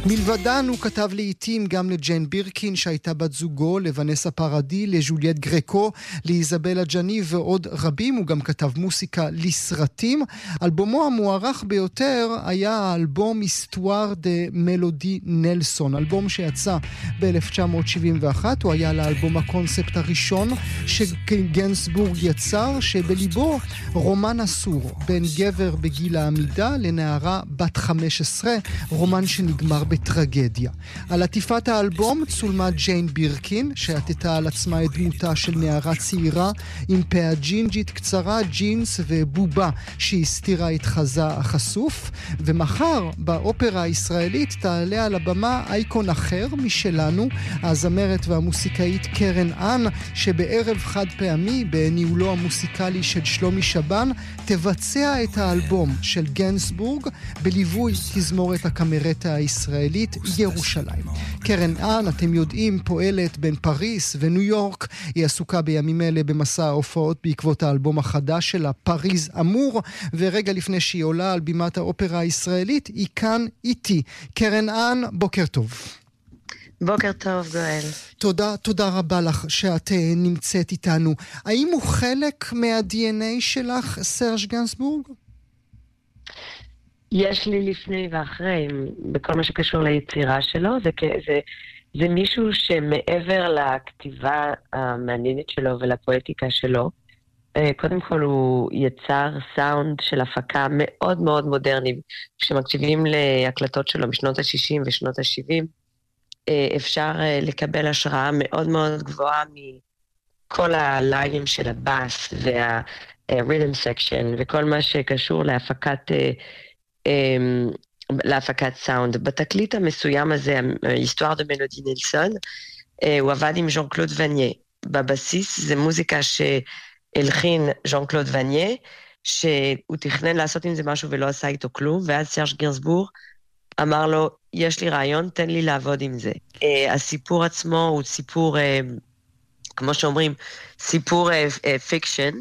מלבדן הוא כתב לעיתים גם לג'יין בירקין שהייתה בת זוגו, לוונסה פרדי, לג'וליאט גרקו, לאיזבלה ג'ני ועוד רבים. הוא גם כתב מוסיקה לסרטים. אלבומו המוערך ביותר היה האלבום היסטואר דה מלודי נלסון, אלבום שיצא ב-1971. הוא היה לאלבום הקונספט הראשון שגנסבורג יצר, שבליבו רומן אסור בין גבר בגיל העמידה לנערה בת 15, רומן שנגמר בטרגדיה. על עטיפת האלבום צולמה ג'יין בירקין, שעטתה על עצמה את דמותה של נערה צעירה עם פאה ג'ינג'ית קצרה, ג'ינס ובובה שהסתירה את חזה החשוף. ומחר באופרה הישראלית תעלה על הבמה אייקון אחר משלנו, הזמרת והמוסיקאית קרן אן, שבערב חד פעמי בניהולו המוסיקלי של שלומי שבן תבצע את האלבום של גנסבורג בליווי תזמורת הקמרטה הישראלית ירושלים. קרן אן, אתם יודעים, פועלת בין פריס וניו יורק. היא עסוקה בימים אלה במסע ההופעות בעקבות האלבום החדש שלה, פריז אמור, ורגע לפני שהיא עולה על בימת האופרה הישראלית היא כאן איתי. קרן אן, בוקר טוב. בוקר טוב, גואל. תודה רבה לך שאת נמצאת איתנו. האם הוא חלק מה-DNA שלך, סרג' גנסבורג? יש לי לפני ואחרי, בכל מה שקשור ליצירה שלו. זה מישהו שמעבר לכתיבה המעניינת שלו ולפואטיקה שלו, קודם כל הוא יצר סאונד של הפקה מאוד מאוד מודרני. כשמקשיבים להקלטות שלו משנות ה-60 ושנות ה-70, אפשר לקבל השראה מאוד מאוד גבוהה מכל הליינים של הבאס וה-rhythm section וכל מה שקשור להפקת סאונד. בתקליט המסוים הזה, היסטואר דה מלודי נלסון, הוא עבד עם ז'אן קלוד וניה. בבסיס זה מוזיקה שהלחין ז'אן קלוד וניה, שהוא תכנן לעשות עם זה משהו ולא עשה איתו כלום, ואז סרג' גנסבורג אמר לו, יש לי רעיון, תן לי לעבוד עם זה. הסיפור עצמו הוא סיפור, כמו שאומרים, סיפור פיקשן,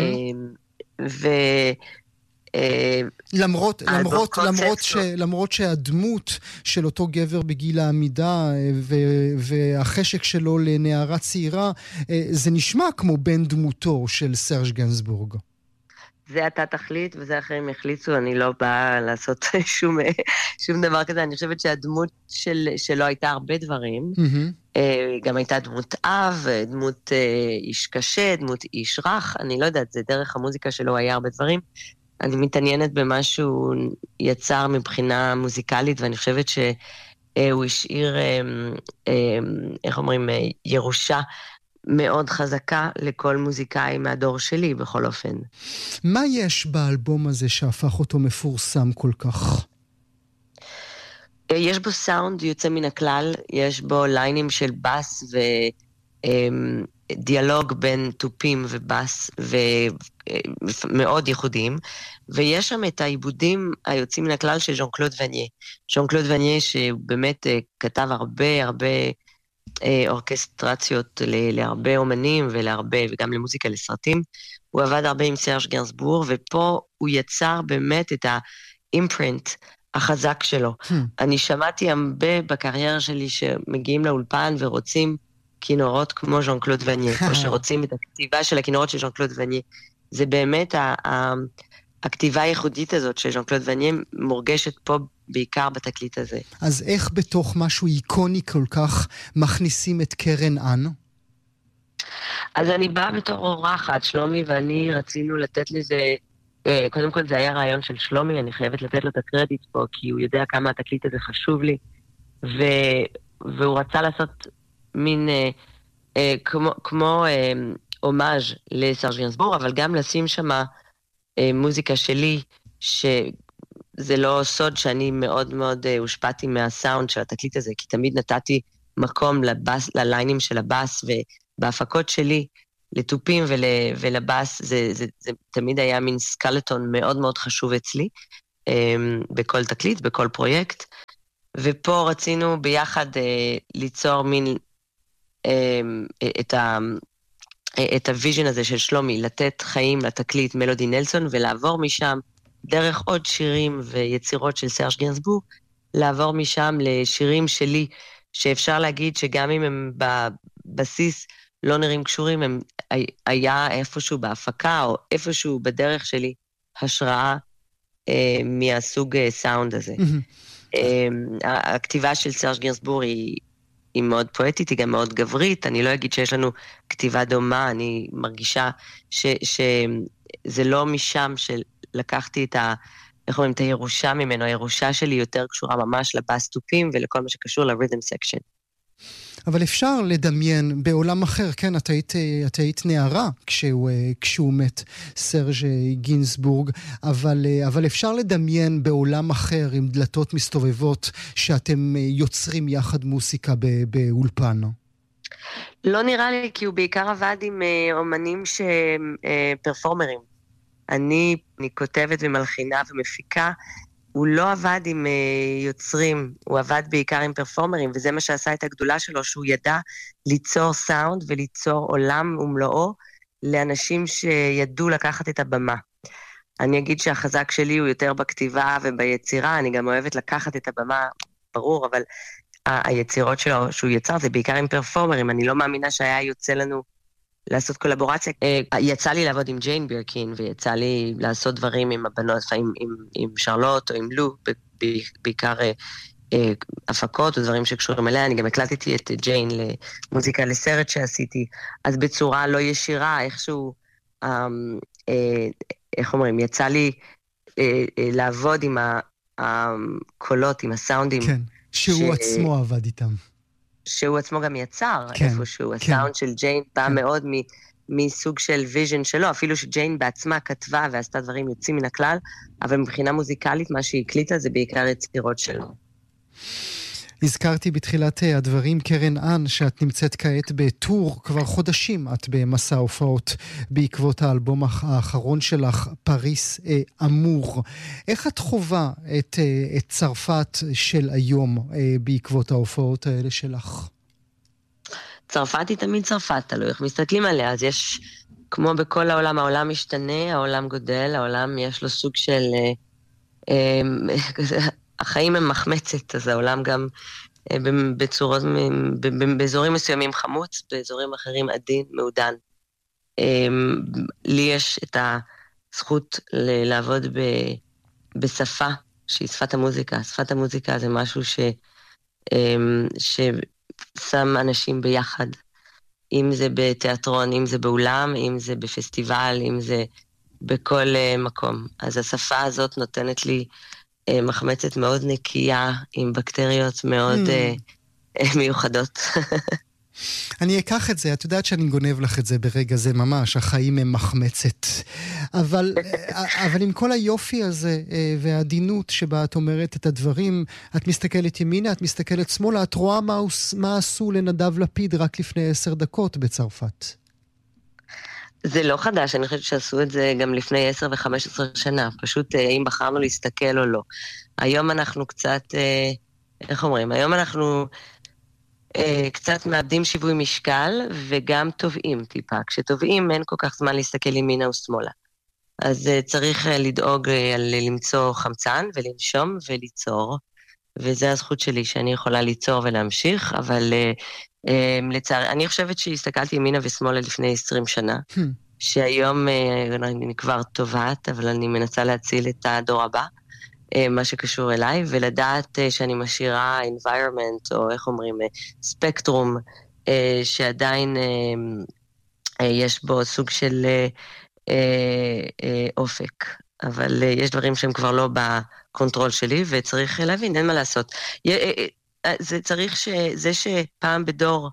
למרות שהדמות של אותו גבר בגיל העמידה והחשק שלו לנערה צעירה, זה נשמע כמו בן דמותו של סרג' גנסבורג. זה אתה תחליט, וזה אחרים יחליטו, אני לא באה לעשות שום דבר כזה. אני חושבת שהדמות שלו הייתה הרבה דברים, גם הייתה דמות אב, דמות איש קשה, דמות איש רך, אני לא יודעת, זה דרך המוזיקה שלו היה הרבה דברים. אני מתעניינת במה שהוא יצר מבחינה מוזיקלית, ואני חושבת שהוא השאיר, איך אומרים, ירושה מאוד חזקה לכל מוזיקאי מהדור שלי, בכל אופן. מה יש באלבום הזה שהפך אותו מפורסם כל כך? יש בו סאונד יוצא מן הכלל, יש בו ליינים של בס ודיאלוג בין טופים ובס ומאוד ייחודיים, ויש שם את העיבודים היוצאים מן הכלל של ז'אן קלוד וניה. ז'אן קלוד וניה שבאמת כתב הרבה אורקסטרציות להרבה אומנים וגם למוזיקה לסרטים. הוא עבד הרבה עם סרג' גנסבורג, ופה הוא יצר באמת את האימפרינט החזק שלו. אני שמעתי הרבה בקריירה שלי שמגיעים לאולפן ורוצים כינורות כמו ז'אן קלוד וניה, או שרוצים את הכתיבה של הכינורות של ז'אן קלוד וניה. זה באמת הכתיבה הייחודית הזאת של ז'אן קלוד וניה מורגשת פה בעיקר בתקליט הזה. אז איך בתוך משהו איקוני כל כך מכניסים את קרן אן? אז אני באה בתור אורחת, שלומי ואני רצינו לתת לזה, קודם כל זה היה רעיון של שלומי, אני חייבת לתת לו את הקרדיט פה, כי הוא יודע כמה התקליט הזה חשוב לי, והוא רצה לעשות מין, כמו הומאז' לסרג' גנסבורג, אבל גם לשים שמה מוזיקה שלי, זה לא סוד שאני מאוד מאוד הושפעתי מהסאונד של התקליט הזה, כי תמיד נתתי מקום לליינים של הבאס, ובהפקות שלי, לטופים ולבאס, זה תמיד היה מין סקלטון מאוד מאוד חשוב אצלי, בכל תקליט, בכל פרויקט, ופה רצינו ביחד ליצור מין את הוויז'ן הזה של שלומי, לתת חיים לתקליט מלודי נלסון, ולעבור משם דרך עוד שירים ויצירות של סרג' גנסבורג, לעבור משם לשירים שלי, שאפשר להגיד שגם אם הם בבסיס לא נראים קשורים, הם היה איפשהו בהפקה, או איפשהו בדרך שלי, השראה מהסוג סאונד הזה. הכתיבה של סרג' גינזבורג היא מאוד פואטית, היא גם מאוד גברית, אני לא אגיד שיש לנו כתיבה דומה, אני מרגישה שזה לא משם שלקחתי איך אומרים, את הירושה ממנו, הירושה שלי יותר קשורה ממש לבאס-טופים ולכל מה שקשור לרית'ם סקשן. אבל אפשר לדמיין בעולם אחר, כן, את היית נערה כשהוא מת, סרג' גינזבורג, אבל אפשר לדמיין בעולם אחר עם דלתות מסתובבות שאתם יוצרים יחד מוסיקה באולפן. לא נראה לי, כי הוא בעיקר עבד עם אומנים פרפורמרים. אני כותבת ומלחינה ומפיקה, הוא לא עבד עם יוצרים, הוא עבד בעיקר עם פרפורמרים, וזה מה שעשה את הגדולה שלו, שהוא ידע ליצור סאונד וליצור עולם ומלואו לאנשים שידעו לקחת את הבמה. אני אגיד שהחזק שלי הוא יותר בכתיבה וביצירה, אני גם אוהבת לקחת את הבמה, ברור, אבל היצירות שלו שהוא יצר זה בעיקר עם פרפורמרים, אני לא מאמינה שהיה יוצא לנו לעשות קולבורציה. יצא לי לעבוד עם ג'יין בירקין, ויצא לי לעשות דברים עם הבנות, עם שרלוט או עם לו, בעיקר הפקות או דברים שקשורים אליה. אני גם הקלטתי את ג'יין למוזיקה לסרט שעשיתי, אז בצורה לא ישירה, איכשהו, איך אומרים, יצא לי לעבוד עם הקולות, עם הסאונדים. כן, שהוא עצמו עבד איתם. שהוא עצמו גם יצר איפשהו, הסאונד של ג'יין בא מאוד מסוג של ויז'ן שלו, אפילו שג'יין בעצמה כתבה ועשתה דברים יוצאים מן הכלל, אבל מבחינה מוזיקלית מה שהיא הקליטה זה בעיקר יצירות שלו. הזכרתי בתחילת הדברים, קרן אן, שאת נמצאת כעת בטור, כבר חודשים את במסע הופעות בעקבות האלבום האחרון שלך, פריס אמור. איך את חווה את צרפת של היום בעקבות ההופעות האלה שלך? צרפת היא תמיד צרפת, תלוי איך מסתכלים עליה, אז יש, כמו בכל העולם, העולם משתנה, העולם גודל, העולם יש לו סוג של... החיים הם מחמצת, אז העולם גם בצורות, באזורים מסוימים חמוץ, באזורים אחרים עדין, מעודן. לי יש את הזכות לעבוד בשפה שהיא שפת המוזיקה. שפת המוזיקה זה משהו ששם אנשים ביחד. אם זה בתיאטרון, אם זה באולם, אם זה בפסטיבל, אם זה בכל מקום. אז השפה הזאת נותנת לי מחמצת מאוד נקייה, עם בקטריות מאוד מיוחדות. אני אקח את זה, את יודעת שאני גונב לך את זה ברגע זה ממש, החיים הם מחמצת. אבל עם כל היופי הזה והעדינות שבה את אומרת את הדברים, את מסתכלת ימינה, את מסתכלת שמאלה, את רואה מה עשו לנדב לפיד רק לפני 10 דקות בצרפת. זה לא חדש, אני חושבת שעשו את זה גם לפני 10 ו-15 שנה, פשוט אם בחרנו להסתכל או לא. היום אנחנו קצת, איך אומרים, היום אנחנו קצת מאבדים שיווי משקל וגם טובעים טיפה. כשטובעים אין כל כך זמן להסתכל ימינה ושמאלה. אז צריך לדאוג למצוא חמצן ולנשום וליצור, וזה הזכות שלי שאני יכולה ליצור ולהמשיך, אבל לצערי, אני חושבת שהסתכלתי ימינה ושמאלה לפני 20 שנה, שהיום אני כבר טובעת, אבל אני מנסה להציל את הדור הבא, מה שקשור אליי, ולדעת שאני משאירה environment, או איך אומרים, ספקטרום, שעדיין יש בו סוג של אופק. אבל יש דברים שהם כבר לא בקונטרול שלי, וצריך להבין, אין מה לעשות. זה צריך זה שפעם בדור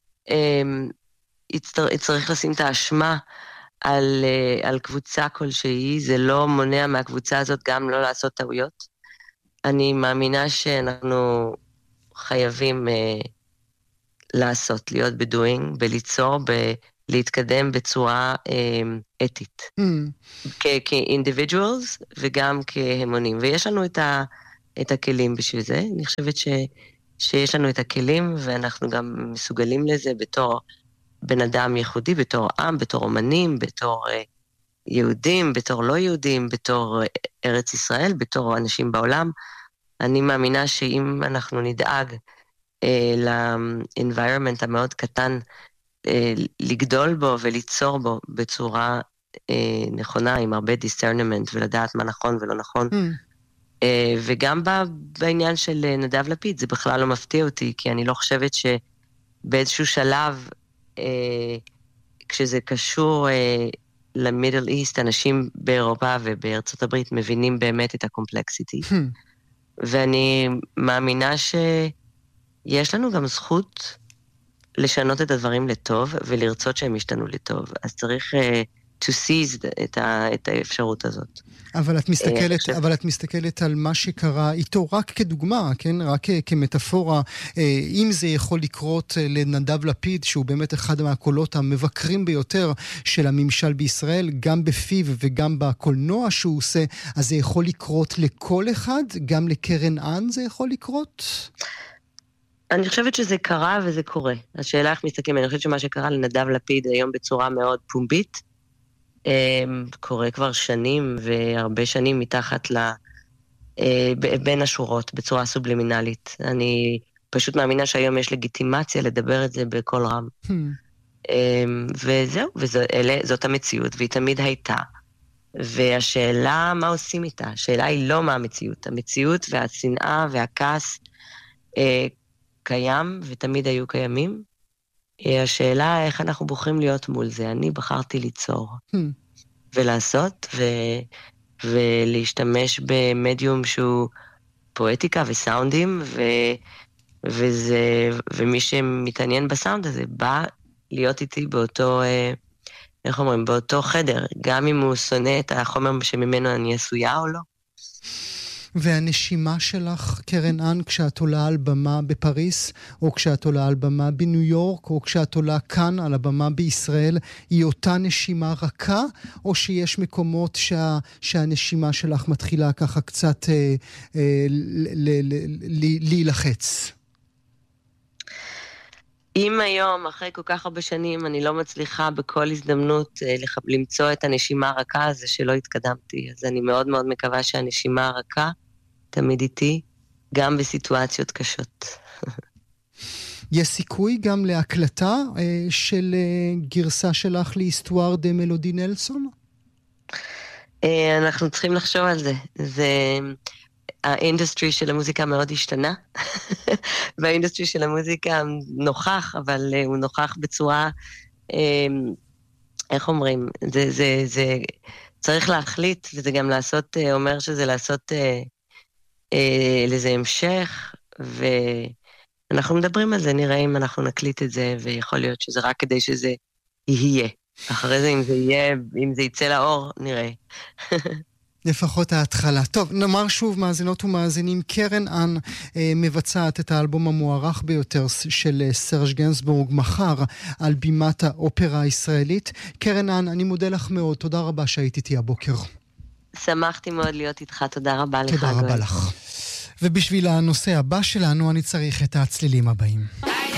צריך לשים את האשמה על קבוצה כלשהי, זה לא מונע מהקבוצה הזאת גם לא לעשות טעויות. אני מאמינה שאנחנו חייבים לעשות, להיות בדוינג, בליצור, להתקדם בצורה אתית. כאינדיבידואלס וגם כהמונים. ויש לנו את הכלים בשביל זה. אני חושבת שיש לנו את הכלים, ואנחנו גם מסוגלים לזה בתור בן אדם ייחודי, בתור עם, בתור אומנים, בתור יהודים, בתור לא יהודים, בתור ארץ ישראל, בתור אנשים בעולם. אני מאמינה שאם אנחנו נדאג ל-environment המאוד קטן, לגדול בו וליצור בו בצורה נכונה, עם הרבה discernment, ולדעת מה נכון ולא נכון. וגם בעניין של נדב לפיד, זה בכלל לא מפתיע אותי, כי אני לא חושבת שבאיזשהו שלב, כשזה קשור למידל איסט, אנשים באירופה ובארצות הברית מבינים באמת את הקומפלקסיטי. ואני מאמינה שיש לנו גם זכות לשנות את הדברים לטוב, ולרצות שהם ישתנו לטוב. אז צריך to seize את האפשרות הזאת. אבל את מסתכלת על מה שקרה איתו רק כדוגמה, כן? רק כמטאפורה, אם זה יכול לקרות לנדב לפיד, שהוא באמת אחד מהקולות המבקרים ביותר של הממשל בישראל, גם בפיו וגם בקולנוע שהוא עושה, אז זה יכול לקרות לכל אחד? גם לקרן אן זה יכול לקרות? אני חושבת שזה קרה וזה קורה. השאלה איך מסתכלים, אני חושבת שמה שקרה לנדב לפיד היום בצורה מאוד פומבית, קורה כבר שנים והרבה שנים מתחת בין השורות, בצורה סובלימינלית. אני פשוט מאמינה שהיום יש לגיטימציה לדבר את זה בכל רם. וזהו, זאת המציאות, והיא תמיד הייתה. והשאלה מה עושים איתה? השאלה היא לא מה המציאות. המציאות והשנאה והכעס קיים ותמיד היו קיימים. השאלה איך אנחנו בוחרים להיות מול זה. אני בחרתי ליצור ולעשות ולהשתמש במדיום שהוא פואטיקה וסאונדים, ומי שמתעניין בסאונד הזה בא להיות איתי באותו, איך אומרים, באותו חדר, גם אם הוא שונא את החומר שממנו אני עשויה או לא. והנשימה שלך, קרן אן, כשאת עולה על במה בפריס, או כשאת עולה על במה בניו יורק, או כשאת עולה כאן על הבמה בישראל, היא אותה נשימה רכה, או שיש מקומות שהנשימה שלך מתחילה ככה קצת להילחץ? אם היום, אחרי כל כך הרבה שנים, אני לא מצליחה בכל הזדמנות למצוא את הנשימה הרכה, זה שלא התקדמתי. אז אני מאוד מאוד מקווה שהנשימה הרכה תמיד איתי, גם בסיטואציות קשות. יש סיכוי גם להקלטה של גרסה שלך להיסטואר דה מלודי נלסון? אנחנו צריכים לחשוב על זה. האינדסטרי של המוזיקה מאוד השתנה, והאינדסטרי של המוזיקה נוכח, אבל הוא נוכח בצורה, איך אומרים, זה צריך להחליט, וזה גם לעשות, אומר שזה לעשות לזה המשך, ואנחנו מדברים על זה, נראה אם אנחנו נקליט את זה, ויכול להיות שזה רק כדי שזה יהיה. אחרי זה, אם זה יצא לאור, נראה. לפחות ההתחלה. טוב, נאמר שוב, מאזינות ומאזינים, קרן אן מבצעת את האלבום המוערך ביותר של סרג' גנסבורג מחר על בימת האופרה הישראלית. קרן אן, אני מודה לך מאוד, תודה רבה שהיית איתי הבוקר. שמחתי מאוד להיות איתך, תודה רבה לך. תודה רבה לך. ובשביל הנושא הבא שלנו אני צריך את הצלילים הבאים.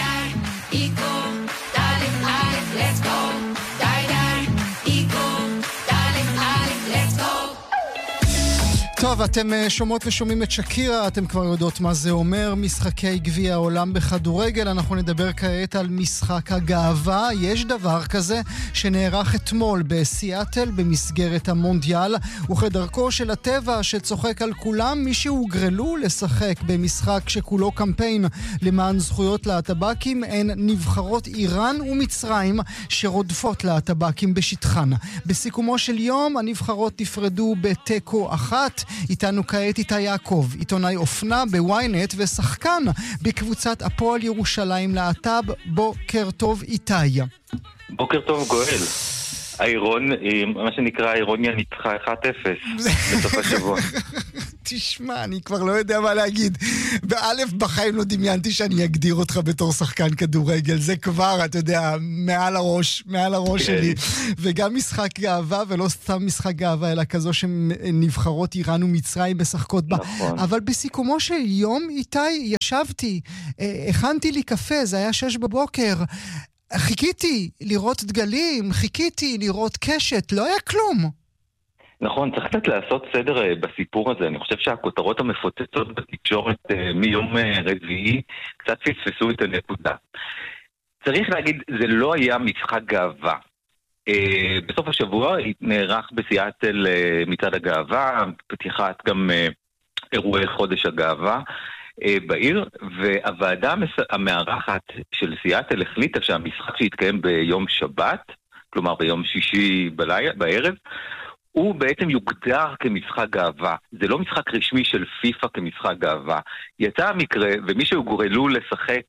טוב, אתם שומעות ושומעים את שקירה, אתם כבר יודעות מה זה אומר, משחקי גביע העולם בכדורגל. אנחנו נדבר כעת על משחק הגאווה. יש דבר כזה שנערך אתמול בסיאטל במסגרת המונדיאל, וכדרכו של הטבע שצוחק על כולם, מי שהוגרלו לשחק במשחק שכולו קמפיין למען זכויות להטבקים הן נבחרות איראן ומצרים שרודפות להטבקים בשטחן. בסיכומו של יום הנבחרות נפרדו בטקו אחת. איתנו כעת איתי יעקב, עיתונאי אופנה בוויינט ושחקן בקבוצת הפועל ירושלים להט"ב. בוקר טוב איתי. בוקר טוב גואל. מה שנקרא האירוניה ניצחה 1-0 בסוף השבוע. תשמע, אני כבר לא יודע מה להגיד. באלף בחיים לא דמיינתי שאני אגדיר אותך בתור שחקן כדורגל. זה כבר, אתה יודע, מעל הראש שלי. וגם משחק גאווה, ולא סתם משחק גאווה, אלא כזו שנבחרות איראן ומצרים משחקות בה. אבל בסיכומו של יום, איתי, ישבתי, הכנתי לי קפה, זה היה 6 בבוקר. חיכיתי לראות דגלים, חיכיתי לראות קשת, לא היה כלום. נכון, צריך קצת לעשות סדר בסיפור הזה. אני חושב שהכותרות המפוצצות בתקשורת מיום רביעי קצת פספסו את הנקודה. צריך להגיד, זה לא היה משחק גאווה. בסוף השבוע נערך בסיאטל מצעד הגאווה, פתיחת גם אירועי חודש הגאווה בעיר, והוועדה המארחת של סיאטל החליטה שהמשחק שהתקיים ביום שבת, כלומר ביום שישי בערב, הוא בעצם יוגדר כמשחק גאווה. זה לא משחק רשמי של פיפה כמשחק גאווה. יצא המקרה, ומי שהוגרלו לשחק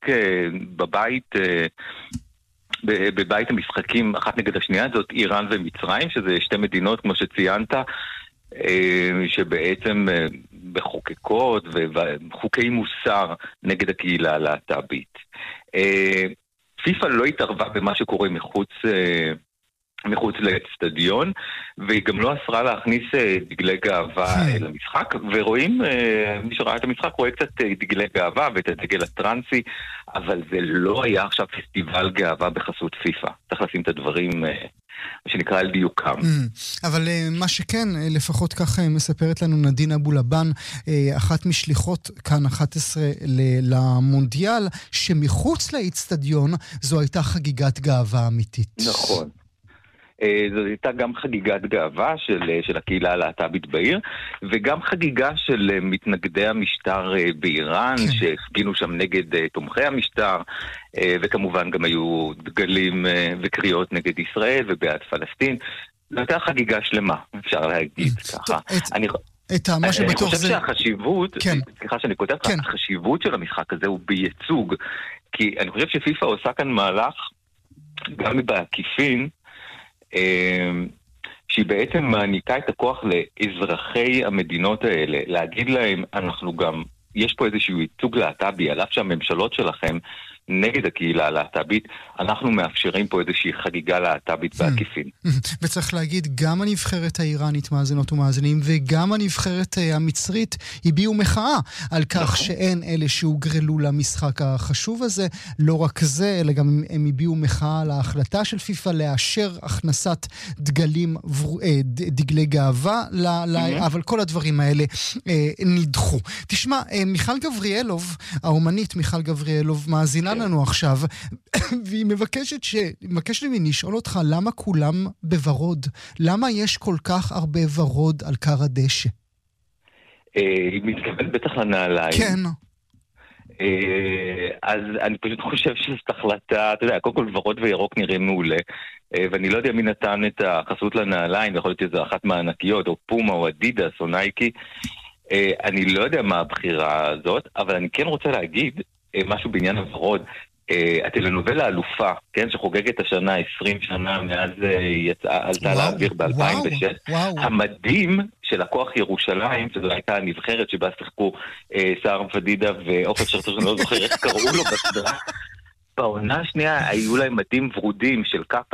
בבית המשחקים אחת נגד השנייה, זאת איראן ומצרים, שזה שתי מדינות, כמו שציינת, שבעצם בחוקקות וחוקי מוסר נגד הקהילה הלהט"בית. פיפה לא התערבה במה שקורה מחוץ לאצטדיון, והיא גם לא אסרה להכניס דגלי גאווה למשחק, ורואים, מי שראה את המשחק רואה קצת דגלי גאווה ואת הדגל הטרנסי, אבל זה לא היה עכשיו פסטיבל גאווה בחסות פיפה. צריך לשים את הדברים, מה שנקרא, על דיוקם. אבל מה שכן, לפחות כך מספרת לנו נדין אבו לבן, אחת משליחות כאן 11 למונדיאל, שמחוץ לאצטדיון זו הייתה חגיגת גאווה אמיתית. נכון. זו הייתה גם חגיגת גאווה של הקהילה הלהט"בית בעיר, וגם חגיגה של מתנגדי המשטר באיראן, שהפגינו שם נגד תומכי המשטר, וכמובן גם היו דגלים וקריאות נגד ישראל ובעד פלסטין. זו הייתה חגיגה שלמה, אפשר להגיד ככה. אני חושב שהחשיבות, סליחה שאני כותב, החשיבות של המשחק הזה הוא בייצוג, כי אני חושב שפיפה עושה כאן מהלך, גם בעקיפין, שהיא בעצם מעניקה את הכוח לאזרחי המדינות האלה, להגיד להם, אנחנו גם, יש פה איזשהו ייצוג להט"בי, על אף שהממשלות שלכם נגד הקהילה הלהט"בית, אנחנו מאפשרים פה איזושהי חגיגה להט"בית בעקיפין. וצריך להגיד, גם הנבחרת האיראנית, מאזינות ומאזינים, וגם הנבחרת המצרית הביעו מחאה על כך שאין אלה שהוגרלו למשחק החשוב הזה. לא רק זה, אלא גם הם הביעו מחאה על ההחלטה של פיפה לאשר הכנסת דגלי גאווה, אבל כל הדברים האלה נדחו. תשמע, מיכל גבריאלוב, האומנית מיכל גבריאלוב, מאזינה לנו עכשיו, והיא מבקשת ממני לשאול אותך למה כולם בוורוד? למה יש כל כך הרבה ורוד על קר הדשא? היא מתכוונת בטח לנעליים. כן. אז אני פשוט חושב שזאת החלטה, אתה יודע, קודם כל ורוד וירוק נראים מעולה, ואני לא יודע מי נתן את החסות לנעליים, יכול להיות שזה אחת מהענקיות, או פומה, או אדידס, או נייקי. אני לא יודע מה הבחירה הזאת, אבל אני כן רוצה להגיד משהו בעניין הוורוד. הטלנובלה אלופה, כן, שחוגגת השנה 20 שנה מאז עלתה לאוויר ב-2006, המדהים של הכוח ירושלים, שזו הייתה הנבחרת שבה שיחקו סער פדידה ועופר שרצר, שאני לא זוכר איך קראו לו בסדרה, בעונה השנייה היו להם מדים ורודים של קאפה.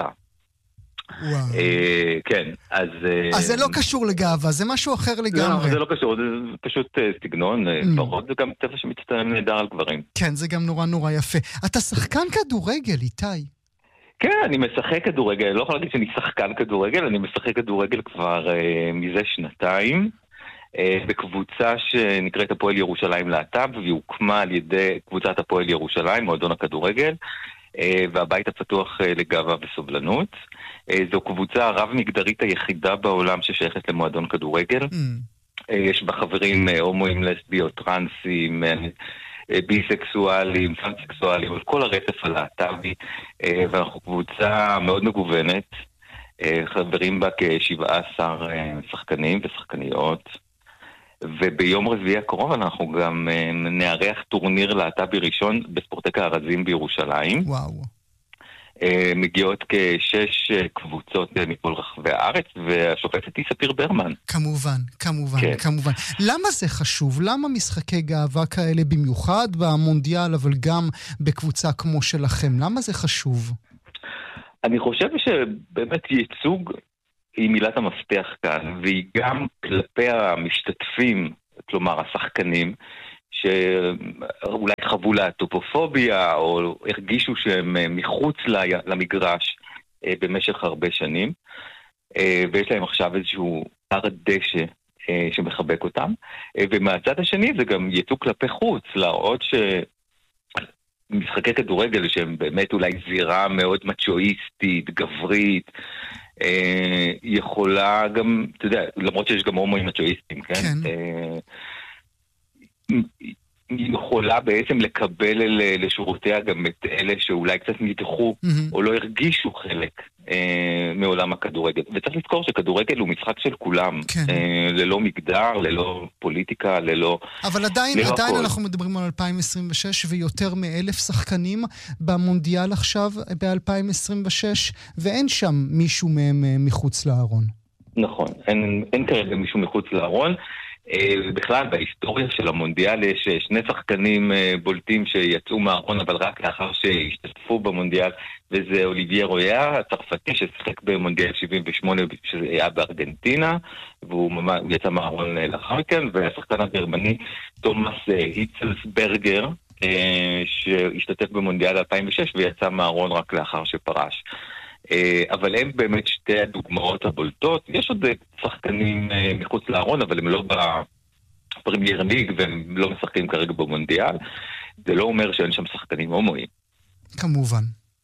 כן, אז זה לא קשור לגאווה, זה משהו אחר לגמרי. לא, זה לא קשור, זה פשוט סגנון, ורוד זה גם צבע שמצטלם נהדר על גברים. כן, זה גם נורא נורא יפה. אתה שחקן כדורגל, איתי? כן, אני משחק כדורגל, לא יכול להגיד שאני שחקן כדורגל, אני משחק כדורגל כבר מזה שנתיים, בקבוצה שנקראת הפועל ירושלים להט"ב, והיא הוקמה על ידי קבוצת הפועל ירושלים, מועדון הכדורגל, והבית הפתוח לגאווה וסובלנות. זו קבוצה הרב-מגדרית היחידה בעולם ששייכת למועדון כדורגל. יש בה חברים הומואים, לסביות, טרנסים, ביסקסואלים, טרנסקסואלים, על כל הרצף הלהט"בי, ואנחנו קבוצה מאוד מגוונת, חברים בה כ17 שחקנים ושחקניות, וביום רביעי הקרוב אנחנו גם נארח טורניר להט"בי ראשון בספורטק הארזים בירושלים. וואו. מגיעות כ6 קבוצות מכל רחבי הארץ, והשופטת היא ספיר ברמן. כמובן, כמובן. למה זה חשוב? למה משחקי גאווה כאלה במיוחד במונדיאל, אבל גם בקבוצה כמו שלכם? למה זה חשוב? אני חושב שבאמת ייצוג היא מילת המפתח כאן, והיא גם כלפי המשתתפים, כלומר השחקנים, שאולי חוו להטופופוביה, או הרגישו שהם מחוץ למגרש במשך הרבה שנים, ויש להם עכשיו איזשהו הר דשא שמחבק אותם, ומהצד השני זה גם יצאו כלפי חוץ, להראות משחקי כדורגל שהם באמת אולי זירה מאוד מצ'ואיסטית, גברית, יכולה גם, אתה יודע, למרות שיש גם הומואים מצ'ואיסטים, כן? היא יכולה בעצם לקבל לשורותיה גם את אלה שאולי קצת נדחו או לא הרגישו חלק מעולם הכדורגל. וצריך לזכור שכדורגל הוא משחק של כולם, ללא מגדר, ללא פוליטיקה, ללא... אבל עדיין אנחנו מדברים על 2026 ויותר מ1,000 שחקנים במונדיאל עכשיו ב-2026, ואין שם מישהו מהם מחוץ לארון. נכון, אין כרגע מישהו מחוץ לארון. בכלל, בהיסטוריה של המונדיאל יש שני שחקנים בולטים שיצאו מהארון, אבל רק לאחר שהשתתפו במונדיאל, וזה אוליבייר רויה, הצרפתי ששיחק במונדיאל 78 שהיה בארגנטינה, והוא יצא מהארון לאחר מכן, והשחקן הגרמני תומאס היצלסברגר, שהשתתף במונדיאל 2006 ויצא מהארון רק לאחר שפרש. אבל הם באמת שתי הדוגמאות הבולטות. יש עוד שחקנים מחוץ לארון, אבל הם לא בפרמייר ליג והם לא משחקים כרגע במונדיאל. זה לא אומר שאין שם שחקנים הומואים. כמובן.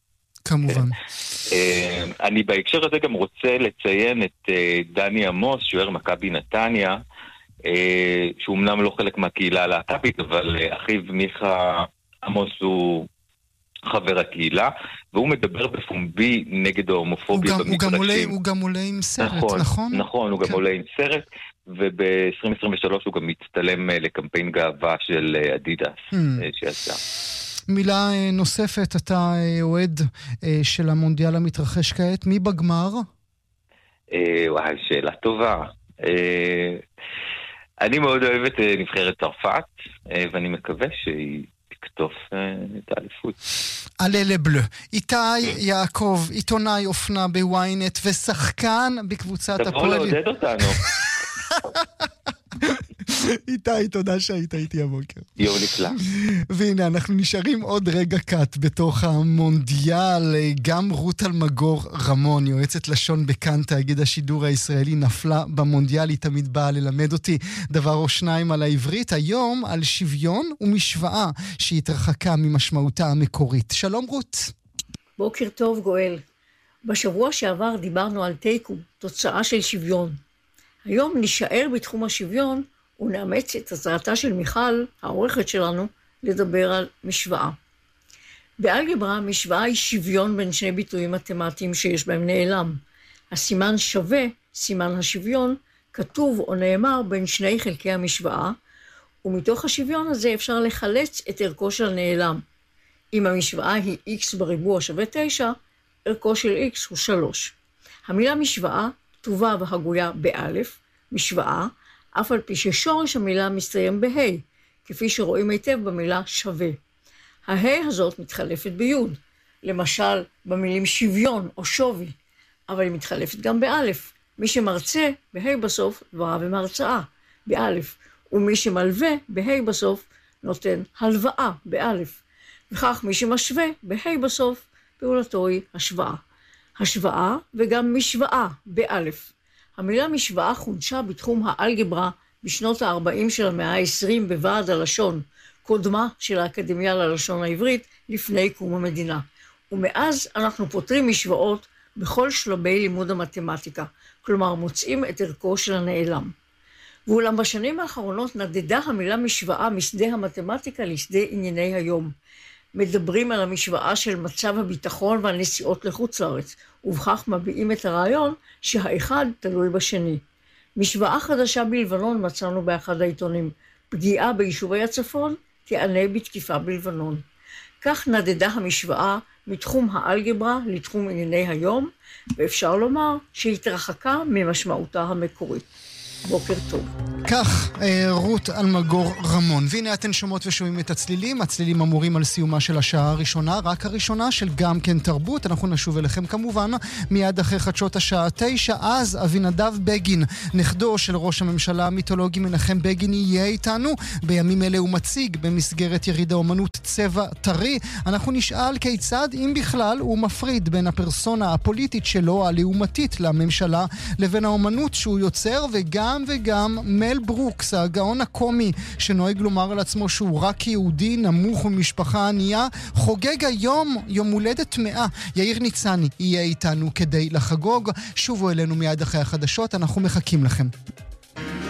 אני בהקשר הזה גם רוצה לציין את דני עמוס, שוער מכבי נתניה, שהוא אמנם לא חלק מהקהילה הלהט"בית, אבל אחיו מיכה עמוס הוא חבר הקהילה, והוא מדבר בפומבי נגד ההומופוביה במגרשים. הוא גם עולה עם סרט, נכון? נכון, הוא גם עולה עם סרט, וב-2023 הוא גם מצטלם לקמפיין גאווה של אדידס שיצא. מילה נוספת, אתה אוהד של המונדיאל המתרחש כעת, מי בגמר? וואי, שאלה טובה. אני מאוד אוהב את נבחרת צרפת, ואני מקווה שהיא תקטוף את האליפות. עלה לבלו. איתי יעקב, עיתונאי אופנה בוויינט ושחקן בקבוצת הפועל. תבוא לעודד אותנו. איתי, תודה שהיית איתי הבוקר. יום נפלא. והנה, אנחנו נשארים עוד רגע קט בתוך המונדיאל. גם רות אלמגור רמון, יועצת לשון בכאן תאגיד השידור הישראלי, נפלה במונדיאל. היא תמיד באה ללמד אותי דבר או שניים על העברית. היום על שוויון ומשוואה שהתרחקה ממשמעותה המקורית. שלום רות. בוקר טוב גואל. בשבוע שעבר דיברנו על תיקו, תוצאה של שוויון. היום נשאר בתחום השוויון ונאמץ את הצעתה של מיכל, העורכת שלנו, לדבר על משוואה. באלגברה, משוואה היא שוויון בין שני ביטויים מתמטיים שיש בהם נעלם. הסימן שווה, סימן השוויון, כתוב או נאמר בין שני חלקי המשוואה, ומתוך השוויון הזה אפשר לחלץ את ערכו של נעלם. אם המשוואה היא x בריבוע שווה 9, ערכו של x הוא 3. המילה משוואה כתובה והגויה באלף, משוואה, אף על פי ששורש המילה מסתיים בה', כפי שרואים היטב במילה שווה. הה' הזאת מתחלפת ביוד, למשל במילים שוויון או שווי, אבל היא מתחלפת גם באלף. מי שמרצה בה' בסוף דבריו הם הרצאה, באלף, ומי שמלווה בה' בסוף נותן הלוואה באלף. וכך מי שמשווה בה' בסוף פעולתו היא השוואה. השוואה וגם משוואה באלף. המילה משוואה חודשה בתחום האלגברה בשנות ה-40 של המאה ה-20 בוועד הלשון, קודמה של האקדמיה ללשון העברית לפני קום המדינה. ומאז אנחנו פותרים משוואות בכל שלבי לימוד המתמטיקה, כלומר מוצאים את ערכו של הנעלם. ואולם בשנים האחרונות נדדה המילה משוואה משדה המתמטיקה לשדה ענייני היום. מדברים על המשוואה של מצב הביטחון והנסיעות לחוץ לארץ, ובכך מביעים את הרעיון שהאחד תלוי בשני. משוואה חדשה בלבנון מצאנו באחד העיתונים, פגיעה ביישובי הצפון תענה בתקיפה בלבנון. כך נדדה המשוואה מתחום האלגברה לתחום ענייני היום, ואפשר לומר שהתרחקה ממשמעותה המקורית. בוקר טוב. כך, רות אלמגור רמון. והנה אתן שומעות ושומעים את הצלילים. הצלילים אמורים על סיומה של השעה הראשונה, רק הראשונה של גם כן תרבות. אנחנו נשוב אליכם כמובן מיד אחרי חדשות השעה 9. אז אבינדב בגין, נכדו של ראש הממשלה המיתולוגי מנחם בגין, יהיה איתנו. בימים אלה הוא מציג במסגרת יריד האומנות צבע טרי. אנחנו נשאל כיצד, אם בכלל, הוא מפריד בין הפרסונה הפוליטית שלו, הלאומתית לממשלה, לבין האומנות שהוא יוצר, וגם מל ברוקס, הגאון הקומי שנוהג לומר על עצמו שהוא רק יהודי נמוך ומשפחה ענייה, חוגג היום יום הולדת 100. יאיר ניצני יהיה איתנו כדי לחגוג. שובו אלינו מיד אחרי החדשות, אנחנו מחכים לכם.